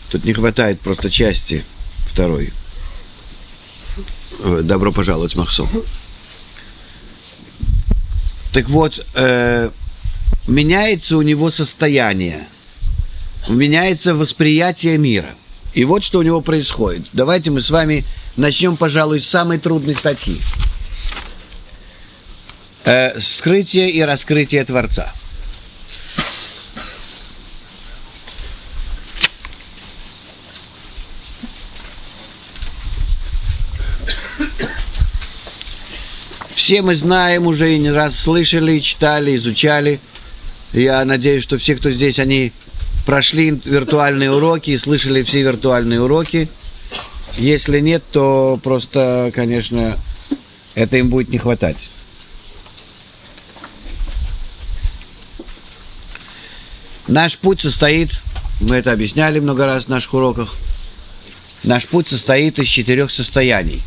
Тут не хватает просто части второй. Добро пожаловать, Махсум. Так вот, меняется у него состояние, меняется восприятие мира. И вот что у него происходит. Давайте мы с вами начнем, пожалуй, с самой трудной статьи. Скрытие и раскрытие Творца. Все мы знаем уже и не раз слышали, читали, изучали. Я надеюсь, что все, кто здесь, они прошли виртуальные уроки и слышали все виртуальные уроки. Если нет, то просто, конечно, это им будет не хватать. Наш путь состоит, мы это объясняли много раз в наших уроках, наш путь состоит из 4 состояний.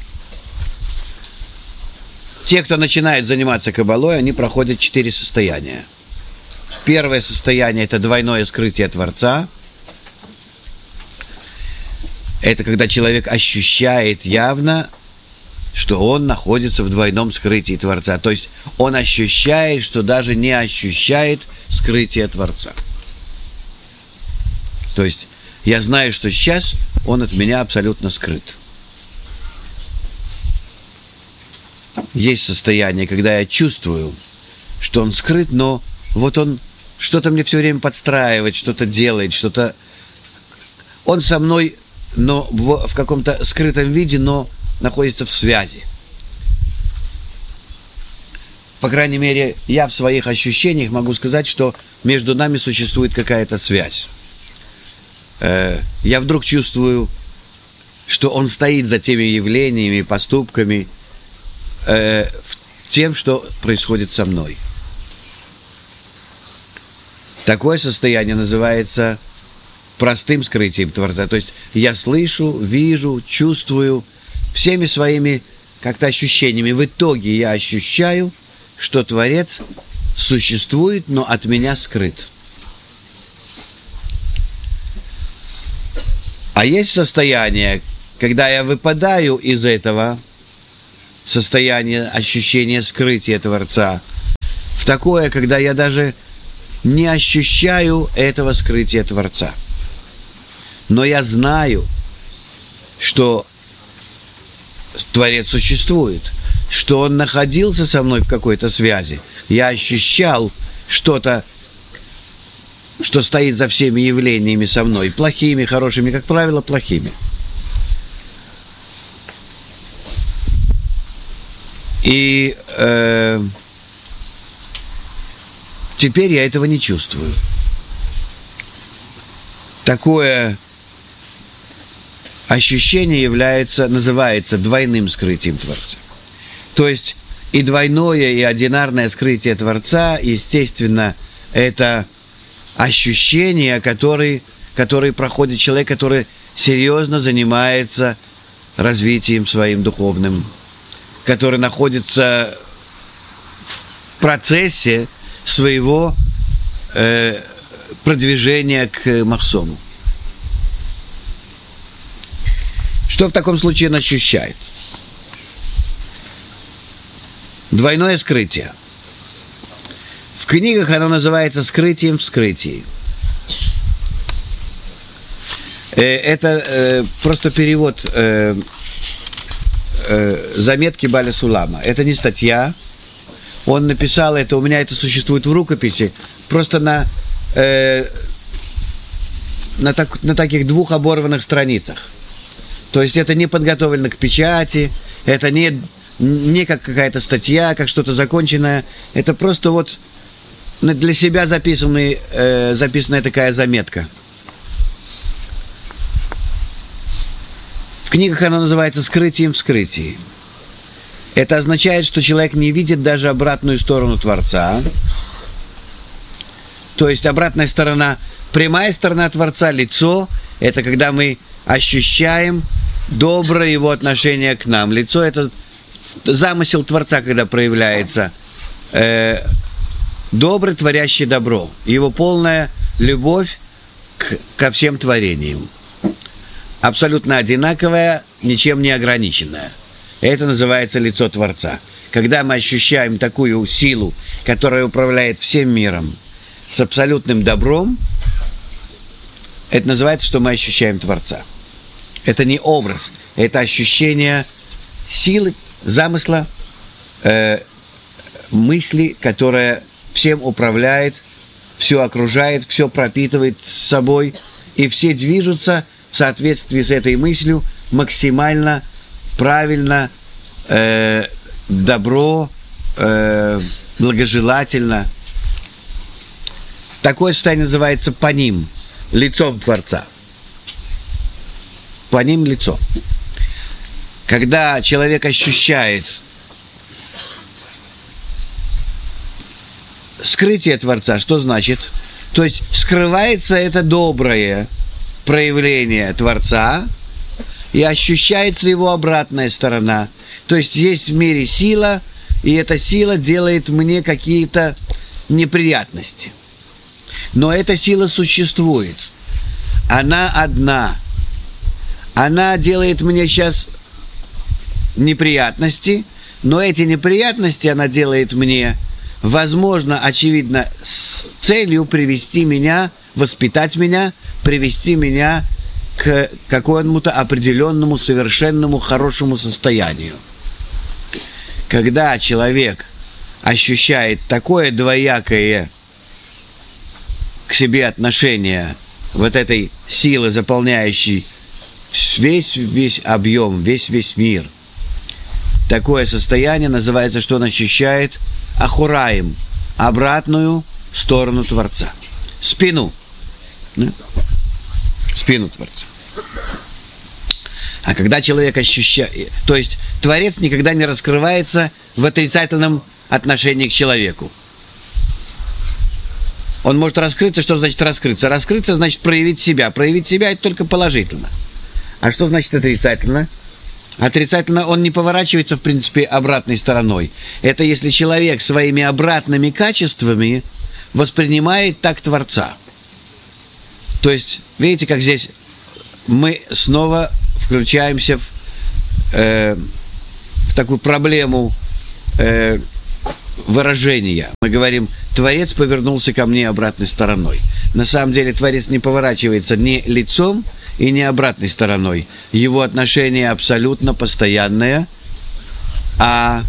Те, кто начинает заниматься каббалой, они проходят 4 состояния. Первое состояние – это двойное скрытие Творца. Это когда человек ощущает явно, что он находится в двойном скрытии Творца. То есть он ощущает, что даже не ощущает скрытие Творца. То есть я знаю, что сейчас он от меня абсолютно скрыт. Есть состояние, когда я чувствую, что он скрыт, но вот он что-то мне все время подстраивает, что-то делает, что-то... Он со мной, но в каком-то скрытом виде, но находится в связи. По крайней мере, я в своих ощущениях могу сказать, что между нами существует какая-то связь. Я вдруг чувствую, что он стоит за теми явлениями, поступками, тем, что происходит со мной. Такое состояние называется простым скрытием Творца. То есть я слышу, вижу, чувствую всеми своими как-то ощущениями. В итоге я ощущаю, что Творец существует, но от меня скрыт. А есть состояние, когда я выпадаю из этого состояние ощущения скрытия Творца в такое, когда я даже не ощущаю этого скрытия Творца. Но я знаю, что Творец существует, что Он находился со мной в какой-то связи. Я ощущал что-то, что стоит за всеми явлениями со мной, плохими, хорошими, как правило, плохими. И теперь я этого не чувствую. Такое ощущение называется двойным скрытием Творца. То есть и двойное, и одинарное скрытие Творца, естественно, это ощущение, которое проходит человек, который серьезно занимается развитием своим духовным, который находится в процессе своего продвижения к Махсому. Что в таком случае он ощущает? Двойное скрытие. В книгах оно называется «скрытием в скрытии». Это просто перевод заметки Баля Сулама. Это не статья. Он написал это, у меня это существует в рукописи, просто на таких 2 оборванных страницах. То есть это не подготовлено к печати, это не как какая-то статья, как что-то законченное. Это просто вот для себя записанная такая заметка. В книгах она называется «Скрытием в скрытии». Это означает, что человек не видит даже обратную сторону Творца. То есть обратная сторона, прямая сторона Творца, лицо, это когда мы ощущаем доброе его отношение к нам. Лицо – это замысел Творца, когда проявляется. Добрый, творящий добро. Его полная любовь ко всем творениям. абсолютно одинаковое, ничем не ограниченное. Это называется лицо Творца. Когда мы ощущаем такую силу, которая управляет всем миром, с абсолютным добром, это называется, что мы ощущаем Творца. Это не образ, это ощущение силы, замысла, мысли, которая всем управляет, все окружает, все пропитывает с собой, и все движутся в соответствии с этой мыслью максимально правильно, добро, благожелательно. Такое состояние называется паним, лицом Творца. Паним — лицо. Когда человек ощущает скрытие Творца, что значит? То есть скрывается это доброе проявление Творца, и ощущается его обратная сторона. То есть есть в мире сила, и эта сила делает мне какие-то неприятности. Но эта сила существует. Она одна. Она делает мне сейчас неприятности, но эти неприятности она делает мне, возможно, очевидно, с целью привести меня, воспитать меня, привести меня к какому-то определенному, совершенному, хорошему состоянию. Когда человек ощущает такое двоякое к себе отношение вот этой силы, заполняющей весь объем, весь мир, такое состояние называется, что он ощущает ахураим, обратную сторону Творца, спину. Спину Творца. А когда человек ощущает... То есть Творец никогда не раскрывается в отрицательном отношении к человеку. Он может раскрыться. Что значит раскрыться? Раскрыться значит проявить себя. Проявить себя — это только положительно. А что значит отрицательно? Отрицательно он не поворачивается, в принципе, обратной стороной. Это если человек своими обратными качествами воспринимает так Творца. То есть, видите, как здесь мы снова включаемся в такую проблему выражения. Мы говорим, Творец повернулся ко мне обратной стороной. На самом деле Творец не поворачивается ни лицом и ни обратной стороной. Его отношение абсолютно постоянное, а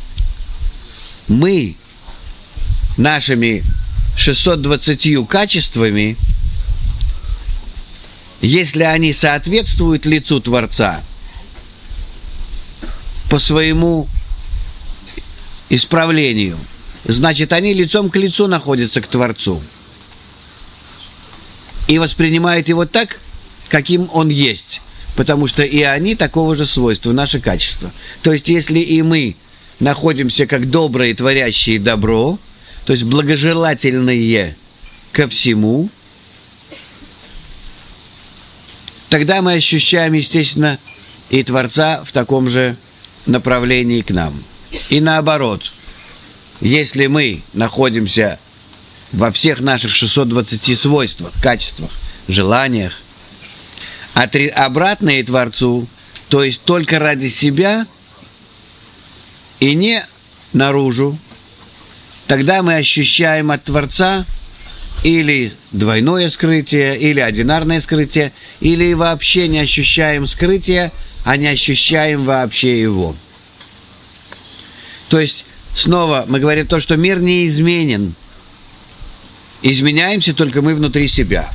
мы нашими 620 качествами, если они соответствуют лицу Творца по своему исправлению, значит, они лицом к лицу находятся к Творцу и воспринимают его так, каким он есть, потому что и они такого же свойства, наше качество. То есть, если и мы находимся как добрые, творящие добро, то есть благожелательные ко всему, тогда мы ощущаем, естественно, и Творца в таком же направлении к нам. И наоборот, если мы находимся во всех наших 620 свойствах, качествах, желаниях, обратные Творцу, то есть только ради себя и не наружу, тогда мы ощущаем от Творца или двойное скрытие, или одинарное скрытие, или вообще не ощущаем скрытия, а не ощущаем вообще его. То есть, снова мы говорим то, что мир не изменен. Изменяемся только мы внутри себя.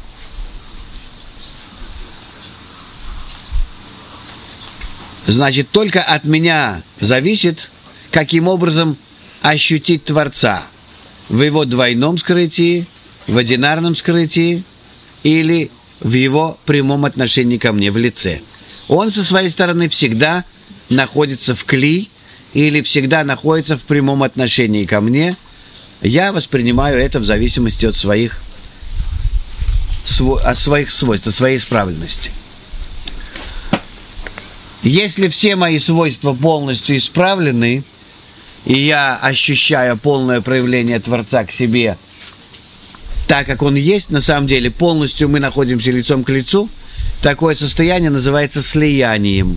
Значит, только от меня зависит, каким образом ощутить Творца в его двойном скрытии, в одинарном скрытии или в его прямом отношении ко мне, в лице. Он со своей стороны всегда находится в кли или всегда находится в прямом отношении ко мне. Я воспринимаю это в зависимости от своих свойств, от своей исправленности. Если все мои свойства полностью исправлены, и я ощущаю полное проявление Творца к себе, так как он есть, на самом деле полностью мы находимся лицом к лицу, Такое состояние называется слиянием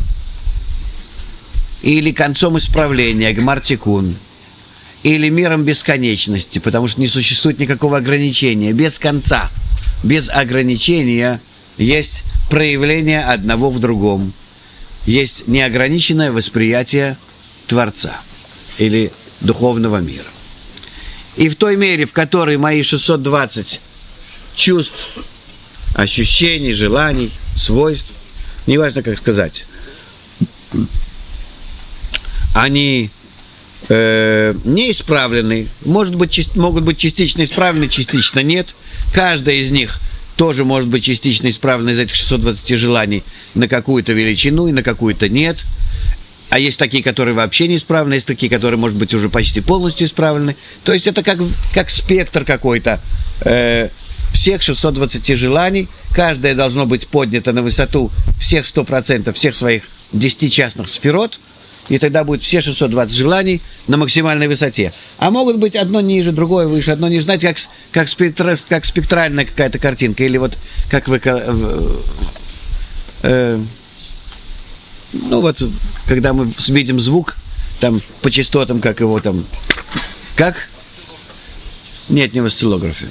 или концом исправления, гмартикун, или миром бесконечности, потому что не существует никакого ограничения. Без конца, без ограничения есть проявление одного в другом. Есть неограниченное восприятие Творца или духовного мира. И в той мере, в которой мои 620 чувств, ощущений, желаний, свойств, неважно как сказать, они неисправлены, могут быть частично исправлены, частично нет. Каждая из них тоже может быть частично исправлена из этих 620 желаний на какую-то величину и на какую-то нет. А есть такие, которые вообще не исправлены, есть такие, которые, может быть, уже почти полностью исправлены. То есть это как спектр какой-то всех 620 желаний. Каждое должно быть поднято на высоту всех 100%, всех своих 10 частных сферот. И тогда будет все 620 желаний на максимальной высоте. А могут быть одно ниже, другое выше, одно ниже. Знаете, как спектральная какая-то картинка. Или вот как ну вот, когда мы видим звук, там, по частотам, как его там... Как? Нет, не в осциллографе.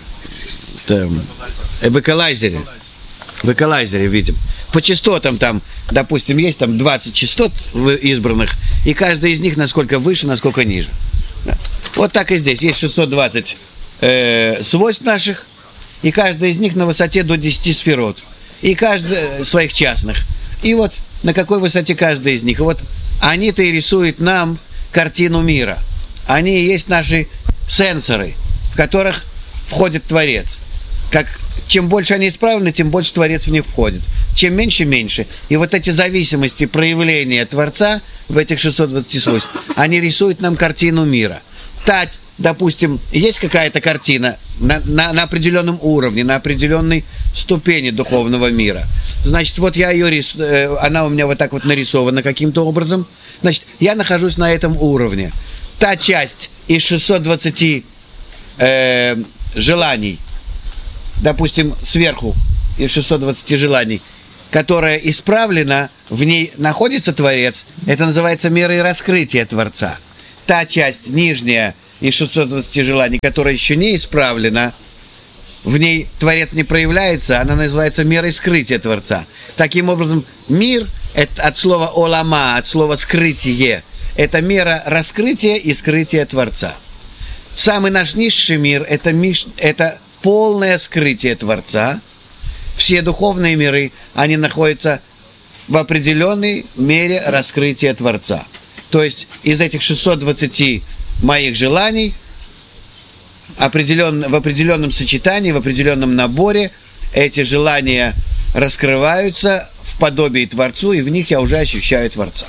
В эквалайзере. В эквалайзере видим. По частотам там, допустим, есть там 20 частот избранных, и каждая из них насколько выше, насколько ниже. Вот так и здесь. Есть 620 свойств наших, и каждая из них на высоте до 10 сферот. И каждая своих частных. И вот на какой высоте каждая из них. И вот они-то и рисуют нам картину мира. Они и есть наши сенсоры, в которых входит Творец. Чем больше они исправлены, тем больше Творец в них входит. Чем меньше, меньше. И вот эти зависимости, проявления Творца в этих 620 свойств, они рисуют нам картину мира. Допустим, есть какая-то картина на определенном уровне, на определенной ступени духовного мира. Значит, вот я ее рисую, она у меня вот так вот нарисована каким-то образом. Значит, я нахожусь на этом уровне. Та часть из 620 желаний, допустим, сверху из 620 желаний, которая исправлена, в ней находится Творец, это называется мерой раскрытия Творца. Та часть нижняя из 620 желаний, которая еще не исправлена, в ней Творец не проявляется, она называется мерой скрытия Творца. Таким образом, мир, это от слова олама, от слова скрытие, это мера раскрытия и скрытия Творца. Самый наш низший мир – это полное скрытие Творца. Все духовные миры, они находятся в определенной мере раскрытия Творца. То есть из этих 620 моих желаний в определенном сочетании, в определенном наборе эти желания раскрываются в подобии Творцу, и в них я уже ощущаю Творца.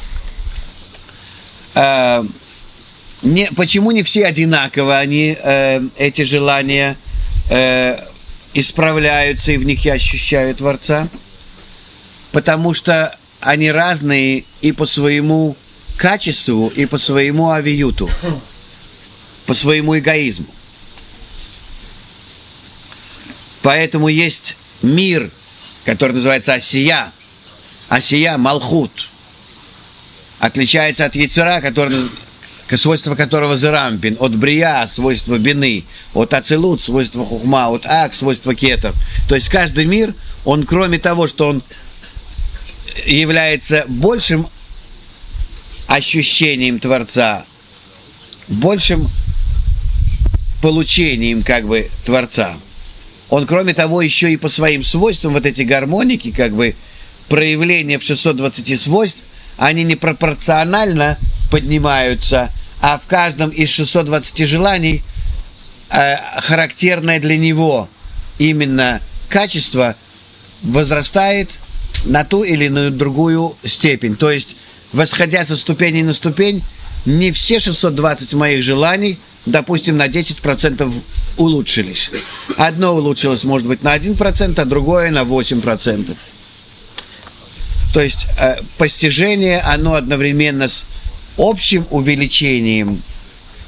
Почему не все одинаково эти желания исправляются, и в них я ощущаю Творца? Потому что они разные и по своему качеству, и по своему авиюту, по своему эгоизму. Поэтому есть мир, который называется Осия. Осия Малхут. Отличается от Ецера, свойство которого Зерампин, от Брия, свойство Бины, от Ацилут, свойство Хухма, от Ак, свойство Кетер. То есть каждый мир, он кроме того, что он является большим ощущением Творца, большим получением Творца, он кроме того еще и по своим свойствам, вот эти гармоники, проявления в 620 свойств, они не пропорционально поднимаются, а в каждом из 620 желаний характерное для него именно качество возрастает на ту или на другую степень. То есть, восходя со ступени на ступень, не все 620 моих желаний, допустим, на 10% улучшились. Одно улучшилось, может быть, на 1%, а другое на 8%. То есть постижение, оно одновременно с общим увеличением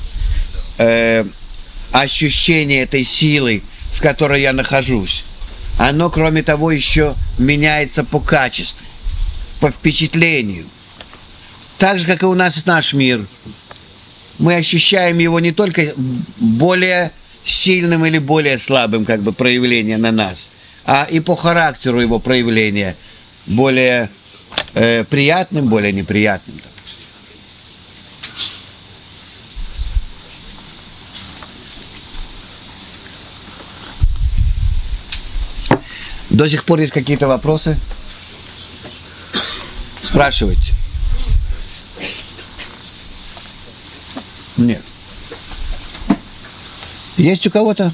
ощущения этой силы, в которой я нахожусь, оно, кроме того, еще меняется по качеству, по впечатлению. Так же, как и у нас наш мир. Мы ощущаем его не только более сильным или более слабым, как бы, проявление на нас, а и по характеру его проявления, более приятным, более неприятным, допустим. До сих пор есть какие-то вопросы? Спрашивайте. Нет. Есть у кого-то?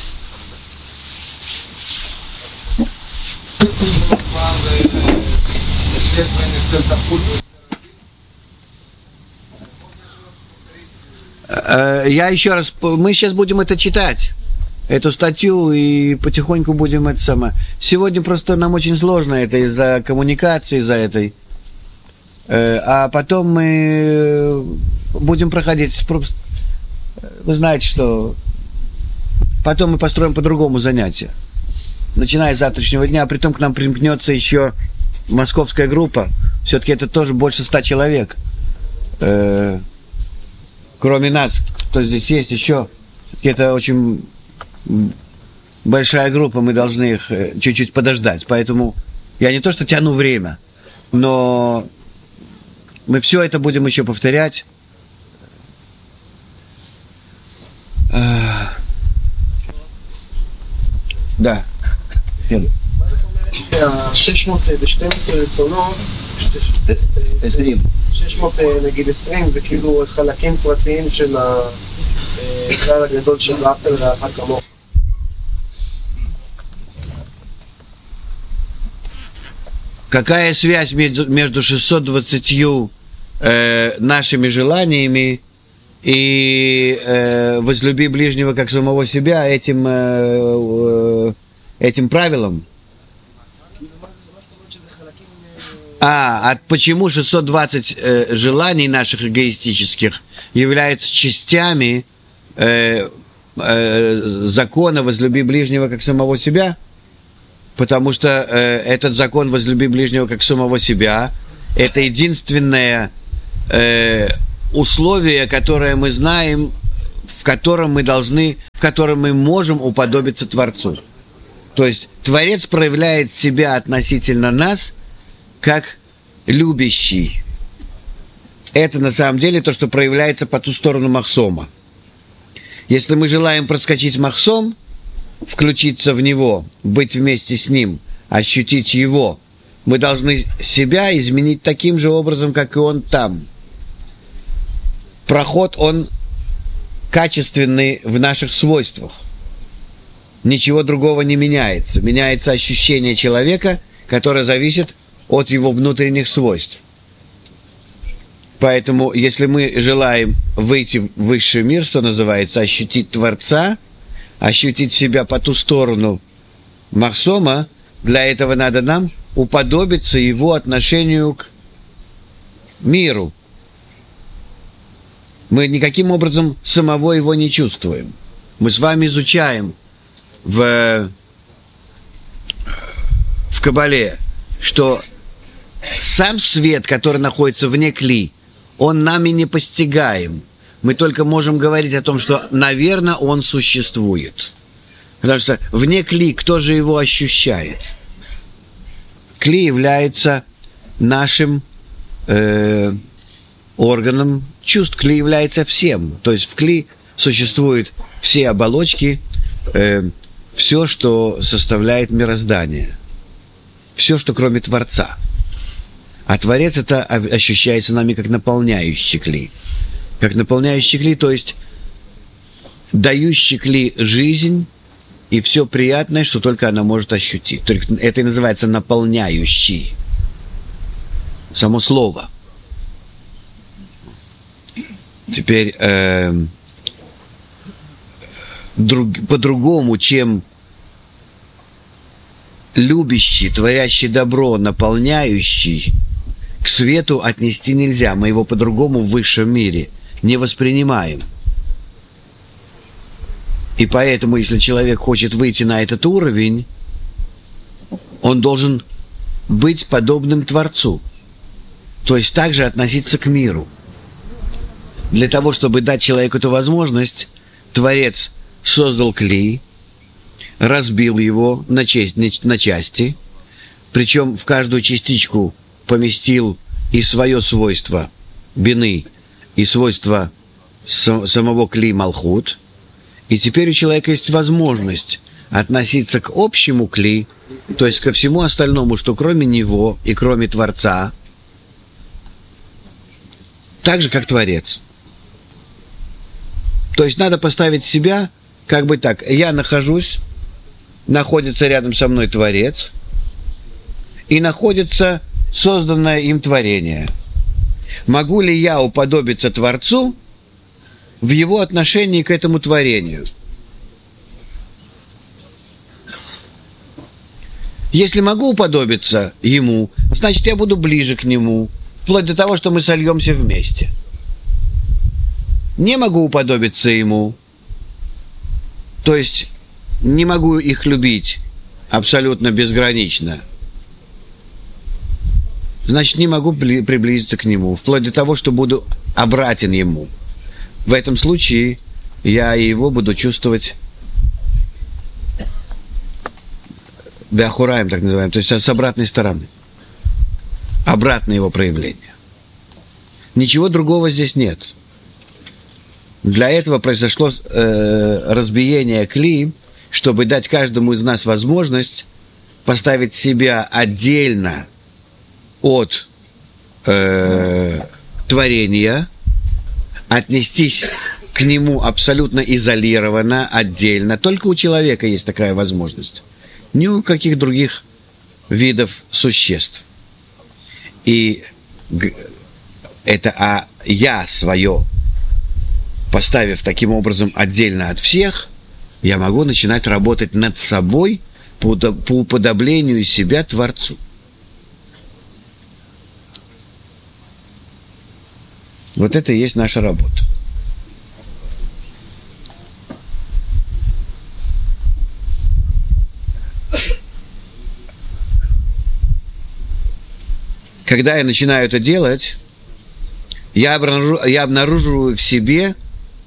Я еще раз, мы сейчас будем это читать, эту статью, и потихоньку будем это самое. Сегодня просто нам очень сложно это из-за коммуникации, из-за этой. А потом мы будем проходить, вы знаете, что потом мы построим по-другому занятие. Начиная с завтрашнего дня, а притом к нам примкнется еще московская группа. Все-таки это тоже больше 100 человек. Кроме нас, кто здесь есть еще. Это очень большая группа, мы должны их чуть-чуть подождать. Поэтому я не то что тяну время, но мы все это будем еще повторять. Да. 612 רצונות, 600 נגיד 20 זה כאילו חלקים פרטיים של הכלל הגדול של ואהבת לרעך כמוך. Какая связь между 620 нашими желаниями и возлюби ближнего как самого себя, этим правилом? Почему 620 желаний наших эгоистических являются частями закона «возлюби ближнего как самого себя»? Потому что этот закон «возлюби ближнего как самого себя» – это единственное условие, которое мы знаем, в котором мы можем уподобиться Творцу. То есть Творец проявляет себя относительно нас как любящий. Это на самом деле то, что проявляется по ту сторону Махсома. Если мы желаем проскочить Махсом, включиться в него, быть вместе с ним, ощутить его, мы должны себя изменить таким же образом, как и он там. Проход, он качественный в наших свойствах. Ничего другого не меняется. Меняется ощущение человека, которое зависит от его внутренних свойств. Поэтому, если мы желаем выйти в высший мир, что называется, ощутить Творца, ощутить себя по ту сторону Махсома, для этого надо нам уподобиться его отношению к миру. Мы никаким образом самого его не чувствуем. Мы с вами изучаем в Кабале, что сам свет, который находится вне кли, он нами не постигаем. Мы только можем говорить о том, что, наверное, он существует. Потому что вне кли, кто же его ощущает? Кли является нашим органом чувств. Кли является всем. То есть в кли существуют все оболочки, все, что составляет мироздание. Все, что кроме Творца. А Творец это ощущается нами как наполняющий кли. Как наполняющий кли, то есть дающий кли жизнь и все приятное, что только она может ощутить. Только это и называется наполняющий. Само слово. Теперь по-другому, чем любящий, творящий добро, наполняющий, к свету отнести нельзя. Мы его по-другому в высшем мире не воспринимаем. И поэтому, если человек хочет выйти на этот уровень, он должен быть подобным Творцу, то есть также относиться к миру. Для того, чтобы дать человеку эту возможность, Творец создал клей, разбил его на части, причем в каждую частичку поместил и свое свойство бины, и свойство самого клей Малхут. И теперь у человека есть возможность относиться к общему клей, то есть ко всему остальному, что кроме него и кроме Творца, так же, как Творец. То есть надо поставить себя, как бы так, я находится рядом со мной Творец, и находится созданное им творение. Могу ли я уподобиться Творцу в его отношении к этому творению? Если могу уподобиться ему, значит, я буду ближе к нему, вплоть до того, что мы сольемся вместе. Не могу уподобиться ему, то есть не могу их любить абсолютно безгранично, значит, не могу приблизиться к нему, вплоть до того, что буду обратен ему. В этом случае я его буду чувствовать беахураем, так называемым, то есть с обратной стороны. Обратное его проявление. Ничего другого здесь нет. Для этого произошло разбиение кли, чтобы дать каждому из нас возможность поставить себя отдельно от творения, отнестись к нему абсолютно изолированно, отдельно. Только у человека есть такая возможность. Ни у каких других видов существ. И это я свое, поставив таким образом отдельно от всех, я могу начинать работать над собой по уподоблению себя Творцу. Вот это и есть наша работа. Когда я начинаю это делать, я обнаруживаю в себе,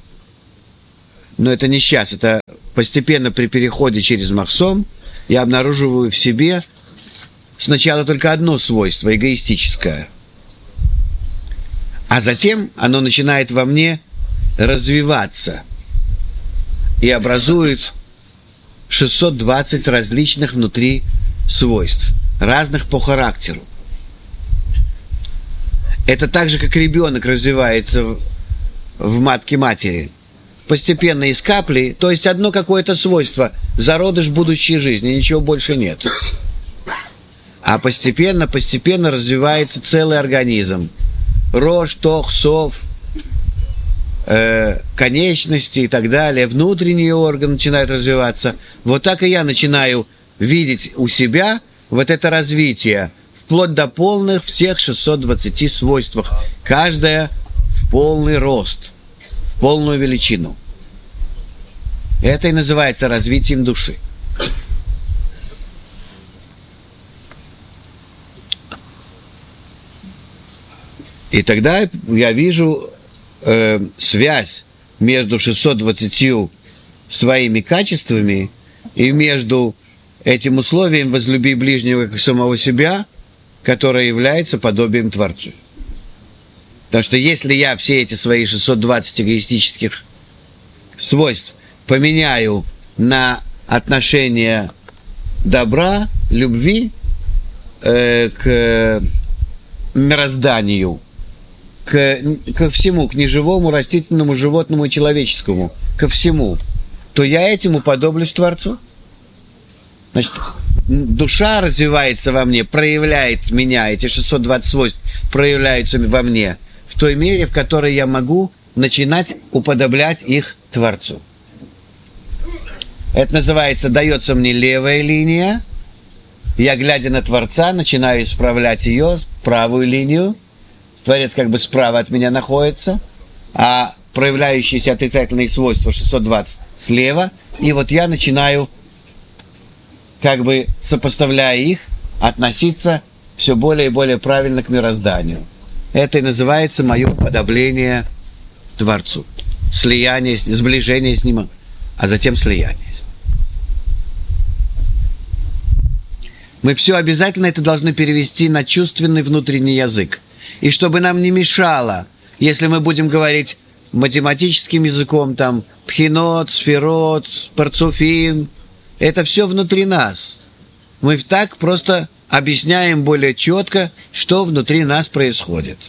но это не сейчас, это постепенно при переходе через Махсом, я обнаруживаю в себе сначала только одно свойство, эгоистическое. А затем оно начинает во мне развиваться и образует 620 различных внутри свойств, разных по характеру. Это так же, как ребенок развивается в матке матери. Постепенно из капли, то есть одно какое-то свойство, зародыш будущей жизни, ничего больше нет. А постепенно развивается целый организм. Рож, тох, сов, конечности и так далее, внутренние органы начинают развиваться. Вот так и я начинаю видеть у себя вот это развитие, вплоть до полных всех 620 свойствах, каждая в полный рост, в полную величину. Это и называется развитием души. И тогда я вижу связь между 620 своими качествами и между этим условием «возлюби ближнего как самого себя», которое является подобием Творцу. Потому что если я все эти свои 620 эгоистических свойств поменяю на отношение добра, любви к мирозданию, ко всему, к неживому, растительному, животному и человеческому, ко всему, то я этим уподоблюсь Творцу. Значит, душа развивается во мне, проявляет меня, эти 620 свойств проявляются во мне в той мере, в которой я могу начинать уподоблять их Творцу. Это называется, дается мне левая линия, я, глядя на Творца, начинаю исправлять ее, правую линию, Творец как бы справа от меня находится, а проявляющиеся отрицательные свойства 620 слева, и вот я начинаю как бы сопоставляя их, относиться все более и более правильно к мирозданию. Это и называется мое уподобление Творцу. Слияние, сближение с Ним, а затем слияние. Мы все обязательно это должны перевести на чувственный внутренний язык. И чтобы нам не мешало, если мы будем говорить математическим языком, там, пхинот, сферот, парцуфим, это все внутри нас. Мы так просто объясняем более четко, что внутри нас происходит.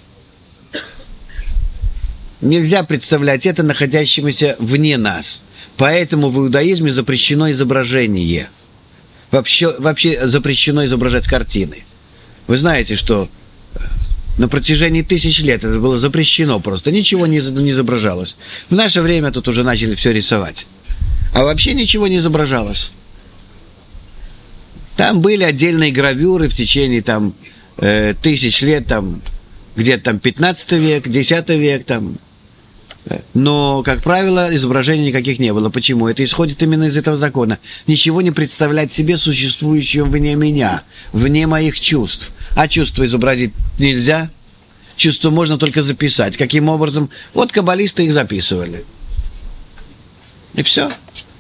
Нельзя представлять это находящимся вне нас. Поэтому в иудаизме запрещено изображение. Вообще запрещено изображать картины. Вы знаете, что на протяжении 1000 лет это было запрещено просто. Ничего не изображалось. В наше время тут уже начали все рисовать. А вообще ничего не изображалось. Там были отдельные гравюры в течение 1000 лет, там, где-то там 15 век, 10 век, там. Но, как правило, изображений никаких не было. Почему? Это исходит именно из этого закона. Ничего не представлять себе существующим вне меня, вне моих чувств. А чувства изобразить нельзя. Чувства можно только записать. Каким образом? Вот каббалисты их записывали. И все.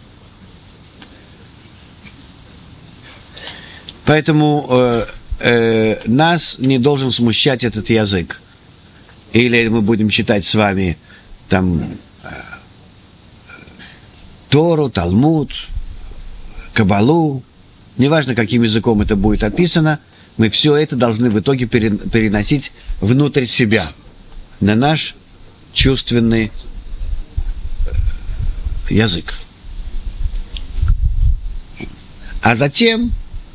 Поэтому нас не должен смущать этот язык. Или мы будем читать с вами там Тору, Талмуд, Кабалу, неважно, каким языком это будет описано, мы все это должны в итоге переносить внутрь себя, на наш чувственный язык. А затем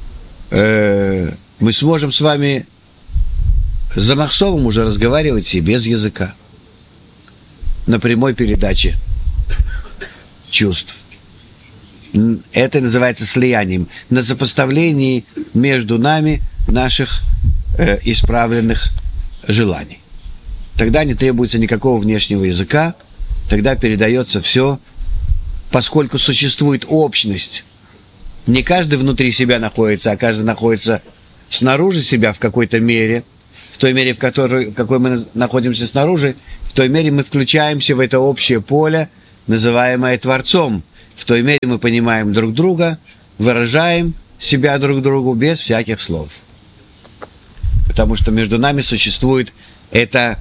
мы сможем с вами за Махсовым уже разговаривать и без языка. На прямой передаче чувств. Это называется слиянием. На сопоставлении между нами наших исправленных желаний. Тогда не требуется никакого внешнего языка. Тогда передается все, поскольку существует общность. Не каждый внутри себя находится, а каждый находится снаружи себя в какой-то мере. В той мере, в какой мы находимся снаружи, в той мере мы включаемся в это общее поле, называемое Творцом. В той мере мы понимаем друг друга, выражаем себя друг другу без всяких слов. Потому что между нами существует это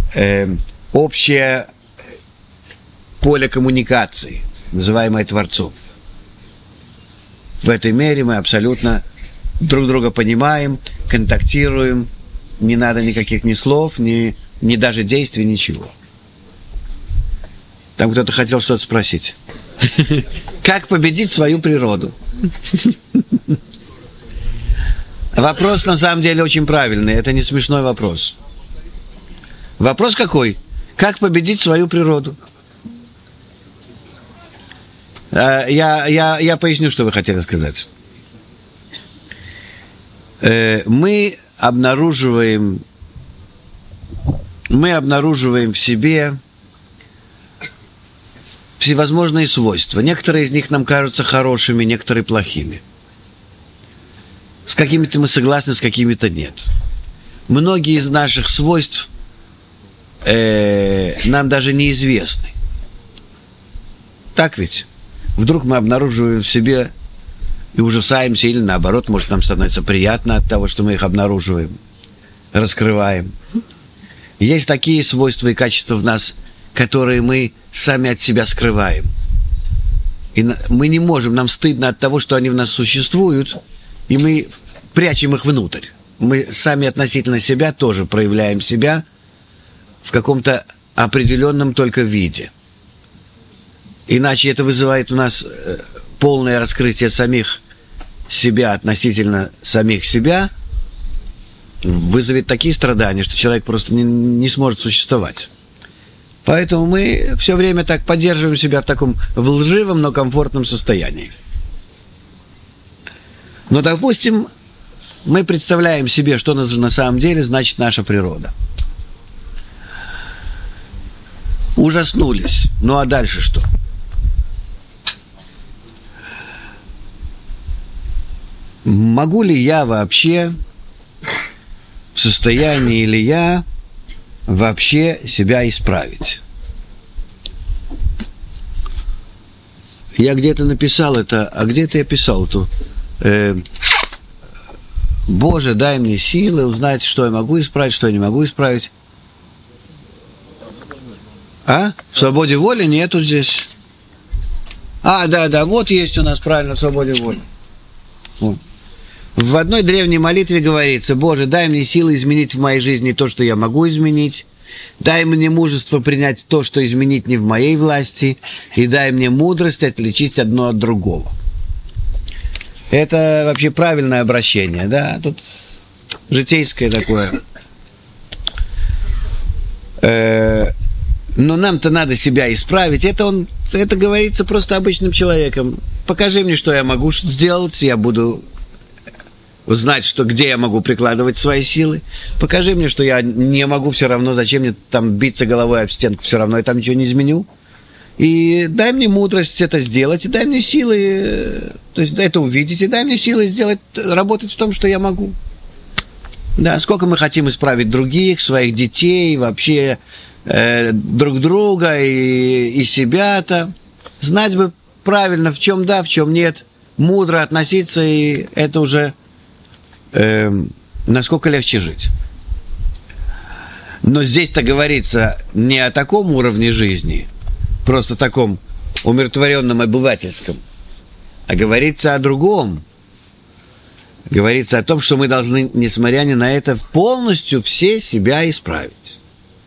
общее поле коммуникации, называемое Творцом. В этой мере мы абсолютно друг друга понимаем, контактируем. Не надо никаких ни слов, ни даже действий, ничего. Там кто-то хотел что-то спросить. Как победить свою природу? Вопрос на самом деле очень правильный. Это не смешной вопрос. Вопрос какой? Как победить свою природу? Я поясню, что вы хотели сказать. Мы обнаруживаем в себе всевозможные свойства. Некоторые из них нам кажутся хорошими, некоторые плохими. С какими-то мы согласны, с какими-то нет. Многие из наших свойств нам даже неизвестны. Так ведь? Вдруг мы обнаруживаем в себе и ужасаемся, или наоборот, может, нам становится приятно от того, что мы их обнаруживаем, раскрываем. Есть такие свойства и качества в нас, которые мы сами от себя скрываем. И мы не можем, нам стыдно от того, что они в нас существуют, и мы прячем их внутрь. Мы сами относительно себя тоже проявляем себя в каком-то определенном только виде. Иначе это вызывает в нас полное раскрытие самих себя относительно самих себя, вызовет такие страдания, что человек просто не сможет существовать. Поэтому мы все время так поддерживаем себя в таком лживом, но комфортном состоянии. Но, допустим, мы представляем себе, что на самом деле значит наша природа. Ужаснулись. Ну а дальше что? могу ли я вообще, в состоянии ли я вообще себя исправить? Я где-то написал это, а где-то я писал тут. Боже, дай мне силы узнать, что я могу исправить, что я не могу исправить. А? В свободе воли нету здесь. Да, вот есть у нас правильно в свободе воли. Вот. В одной древней молитве говорится: Боже, дай мне силы изменить в моей жизни то, что я могу изменить. Дай мне мужество принять то, что изменить не в моей власти. И дай мне мудрость отличить одно от другого. Это вообще правильное обращение, да? Тут житейское такое. Но нам-то надо себя исправить. Это говорится просто обычным человеком. Покажи мне, что я могу сделать, я буду знать, где я могу прикладывать свои силы. Покажи мне, что я не могу все равно, зачем мне там биться головой об стенку, все равно я там ничего не изменю. И дай мне мудрость это сделать, и дай мне силы, то есть это увидеть, и дай мне силы сделать, работать в том, что я могу. Да, сколько мы хотим исправить других, своих детей, вообще друг друга и себя-то. Знать бы правильно, в чем да, в чем нет, мудро относиться, и это уже насколько легче жить. Но здесь-то говорится не о таком уровне жизни, просто таком умиротворенном, обывательском, а говорится о другом. Говорится о том, что мы должны, несмотря ни на это, полностью все себя исправить.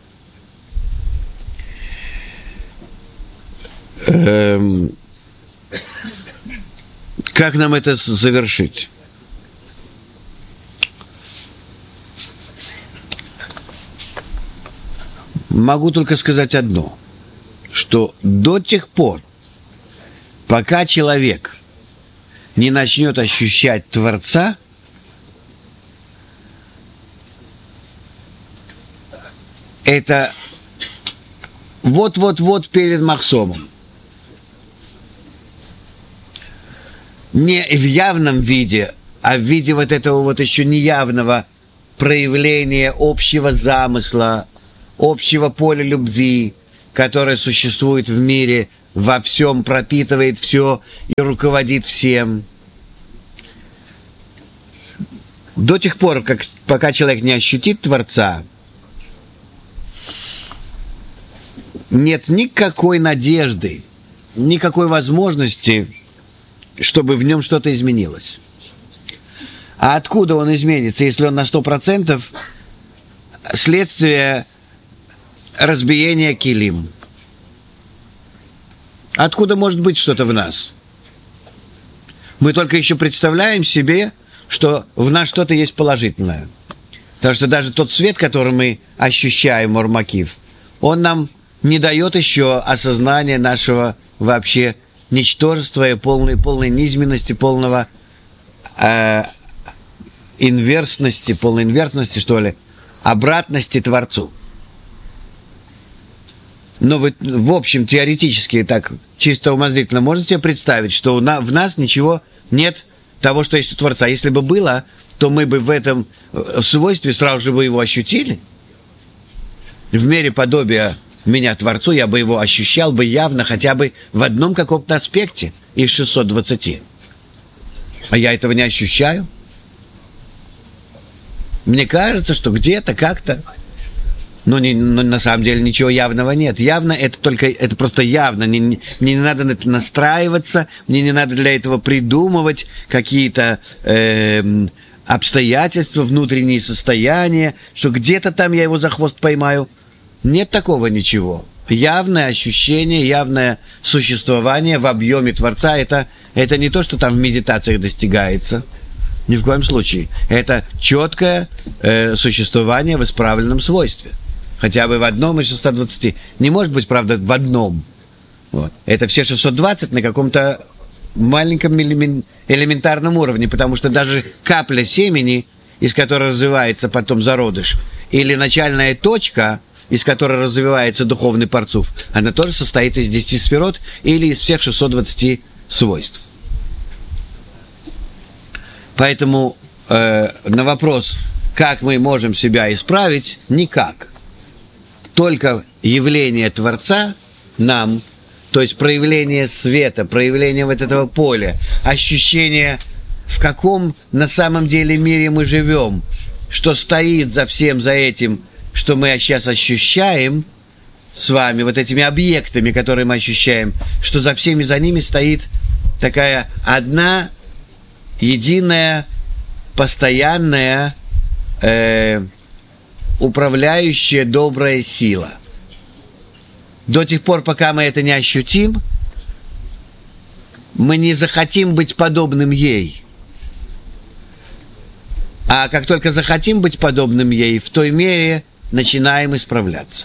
Как нам это завершить? Могу только сказать одно, что до тех пор, пока человек не начнет ощущать Творца, это вот-вот-вот перед Махсомом. Не в явном виде, а в виде вот этого вот еще неявного проявления общего замысла, общего поля любви, которое существует в мире, во всем пропитывает все и руководит всем. До тех пор, пока человек не ощутит Творца, нет никакой надежды, никакой возможности, чтобы в нем что-то изменилось. А откуда он изменится, если он на 100% следствие разбиения килим? Откуда может быть что-то в нас? Мы только еще представляем себе, что в нас что-то есть положительное. Потому что даже тот свет, который мы ощущаем, Ормакив, он нам не дает еще осознания нашего вообще ничтожества и полной низменности, полной инверсности, что ли, обратности Творцу. Но вы, в общем, теоретически, так, чисто умозрительно, можете себе представить, что в нас ничего нет того, что есть у Творца. Если бы было, то мы бы в этом свойстве сразу же бы его ощутили. В мере подобия меня Творцу, я бы его ощущал бы явно хотя бы в одном каком-то аспекте из 620. А я этого не ощущаю. Мне кажется, что где-то, как-то, но на самом деле ничего явного нет. Явно это просто явно. Мне не надо настраиваться, мне не надо для этого придумывать какие-то обстоятельства, внутренние состояния, что где-то там я его за хвост поймаю. Нет такого ничего. Явное ощущение, явное существование в объеме Творца, это не то, что там в медитациях достигается. Ни в коем случае. Это четкое существование в исправленном свойстве. Хотя бы в одном из 620. Не может быть, правда, в одном. Вот. Это все 620 на каком-то маленьком элементарном уровне, потому что даже капля семени, из которой развивается потом зародыш, или начальная точка, из которой развивается духовный парцуф, она тоже состоит из 10 сферот или из всех 620 свойств. Поэтому на вопрос, как мы можем себя исправить, никак. Только явление Творца нам, то есть проявление света, проявление вот этого поля, ощущение, в каком на самом деле мире мы живем, что стоит за всем за этим, что мы сейчас ощущаем с вами, вот этими объектами, которые мы ощущаем, что за всеми за ними стоит такая одна, единая, постоянная, управляющая добрая сила. До тех пор, пока мы это не ощутим, мы не захотим быть подобным ей. А как только захотим быть подобным ей, в той мере начинаем исправляться.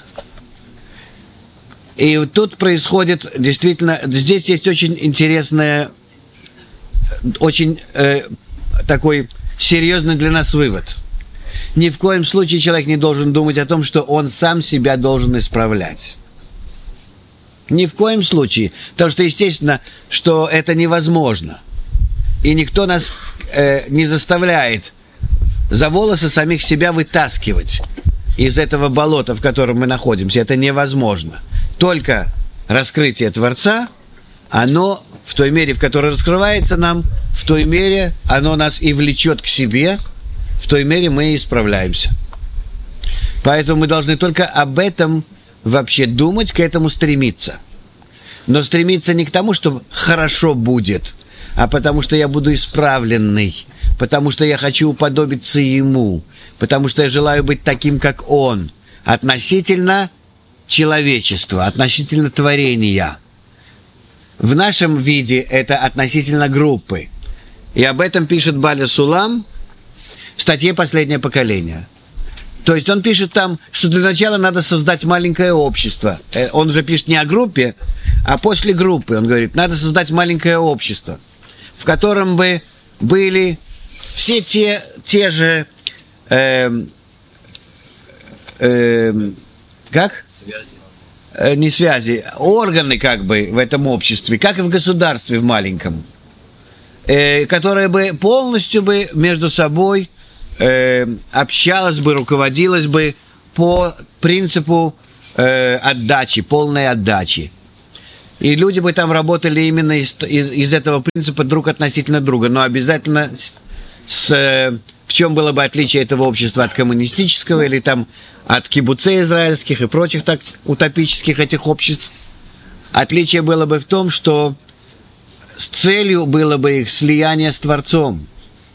И тут происходит действительно, здесь есть очень интересное, очень такой серьезный для нас вывод. Ни в коем случае человек не должен думать о том, что он сам себя должен исправлять. Ни в коем случае. Потому что, естественно, что это невозможно. И никто нас не заставляет за волосы самих себя вытаскивать из этого болота, в котором мы находимся. Это невозможно. Только раскрытие Творца, оно в той мере, в которой раскрывается нам, в той мере оно нас и влечет к себе, в той мере мы и исправляемся. Поэтому мы должны только об этом вообще думать, к этому стремиться. Но стремиться не к тому, что хорошо будет, а потому что я буду исправленный, потому что я хочу уподобиться ему, потому что я желаю быть таким, как он, относительно человечества, относительно творения. В нашем виде это относительно группы. И об этом пишет Баля Сулам в статье «Последнее поколение». То есть он пишет там, что для начала надо создать маленькое общество. Он же пишет не о группе, а после группы. Он говорит, надо создать маленькое общество, в котором бы были все те же... как? Связи. Не связи, органы как бы в этом обществе, как и в государстве в маленьком, которые бы полностью бы между собой общалась бы, руководилась бы по принципу отдачи, полной отдачи. И люди бы там работали именно из этого принципа друг относительно друга, но обязательно в чем было бы отличие этого общества от коммунистического или там от кибуцей израильских и прочих так утопических этих обществ? Отличие было бы в том, что с целью было бы их слияние с Творцом.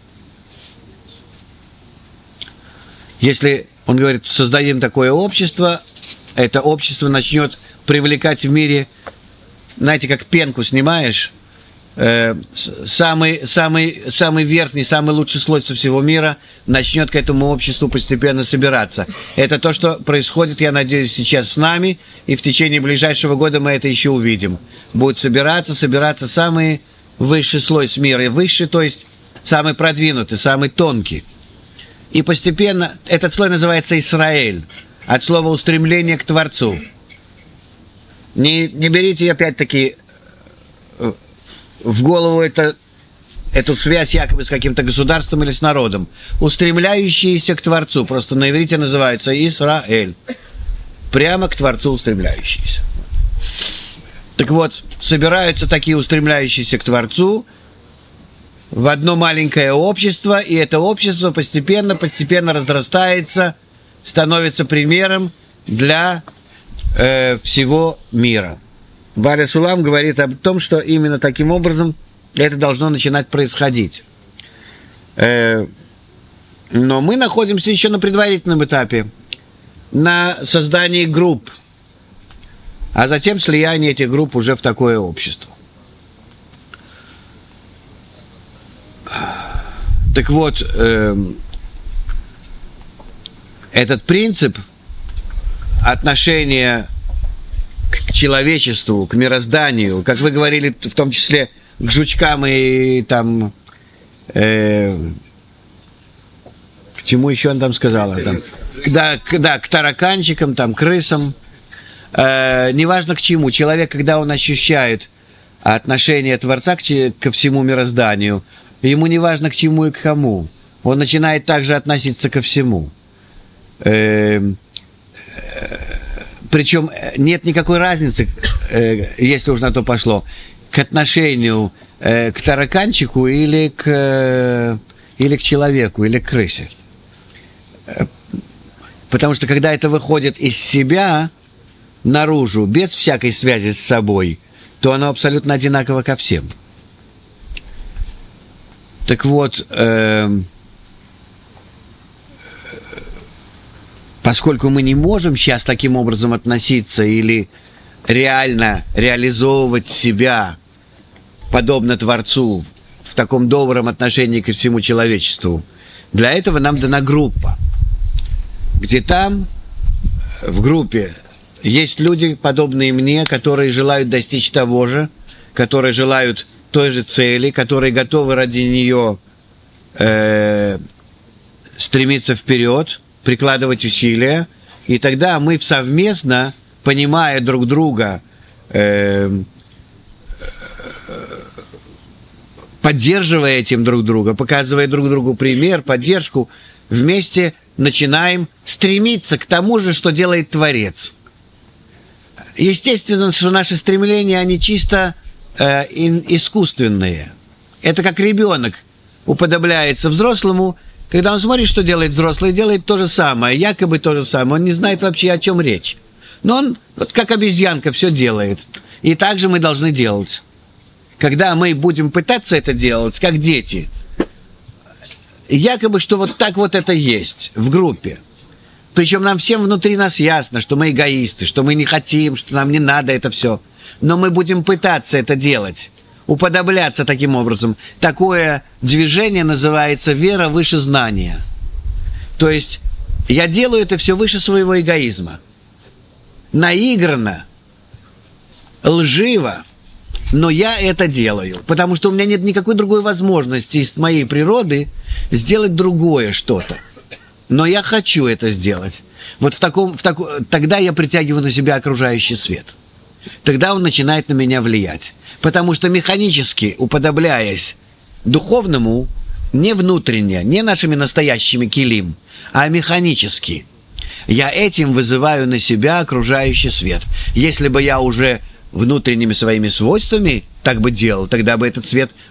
Если, он говорит, создадим такое общество, это общество начнет привлекать в мире, знаете, как пенку снимаешь, самый верхний, самый лучший слой со всего мира начнет к этому обществу постепенно собираться. Это то, что происходит, я надеюсь, сейчас с нами, и в течение ближайшего года мы это еще увидим. Будет собираться самый высший слой с мира, высший, то есть самый продвинутый, самый тонкий. И постепенно, этот слой называется Исраэль, от слова устремление к Творцу. Не берите опять-таки в голову эту связь якобы с каким-то государством или с народом. Устремляющиеся к Творцу. Просто на иврите называется Исраэль. Прямо к Творцу устремляющиеся. Так вот, собираются такие устремляющиеся к Творцу в одно маленькое общество, и это общество постепенно разрастается, становится примером для всего мира. Баля Сулам говорит об том, что именно таким образом это должно начинать происходить. Но мы находимся еще на предварительном этапе, на создании групп, а затем слияние этих групп уже в такое общество. Так вот, этот принцип отношения к человечеству, к мирозданию, как вы говорили, в том числе к жучкам и там... к чему еще он там сказал? Там, к тараканчикам, там, крысам. Неважно к чему. Человек, когда он ощущает отношение Творца ко всему мирозданию, ему не важно к чему и к кому. Он начинает также относиться ко всему. Причем нет никакой разницы, если уж на то пошло, к отношению к тараканчику или к человеку, или к крысе. Потому что когда это выходит из себя наружу, без всякой связи с собой, то оно абсолютно одинаково ко всем. Так вот, поскольку мы не можем сейчас таким образом относиться или реально реализовывать себя подобно Творцу в таком добром отношении ко всему человечеству, для этого нам дана группа, где там, в группе, есть люди, подобные мне, которые желают достичь того же, которые желают той же цели, которые готовы ради нее стремиться вперед, прикладывать усилия, и тогда мы совместно, понимая друг друга, поддерживая этим друг друга, показывая друг другу пример, поддержку, вместе начинаем стремиться к тому же, что делает Творец. Естественно, что наши стремления, они чисто искусственные. Это как ребенок уподобляется взрослому, когда он смотрит, что делает взрослый, делает то же самое, якобы то же самое. Он не знает вообще, о чем речь. Но он, вот как обезьянка, все делает. И так же мы должны делать. Когда мы будем пытаться это делать, как дети, якобы, что вот так вот это есть в группе. Причем нам всем внутри нас ясно, что мы эгоисты, что мы не хотим, что нам не надо это все. Но мы будем пытаться это делать, уподобляться таким образом. Такое движение называется вера выше знания. То есть я делаю это все выше своего эгоизма. Наигранно, лживо, но я это делаю, потому что у меня нет никакой другой возможности из моей природы сделать другое что-то. Но я хочу это сделать. Вот тогда я притягиваю на себя окружающий свет. Тогда он начинает на меня влиять. Потому что механически, уподобляясь духовному, не внутренне, не нашими настоящими килим, а механически, я этим вызываю на себя окружающий свет. Если бы я уже внутренними своими свойствами так бы делал, тогда бы этот свет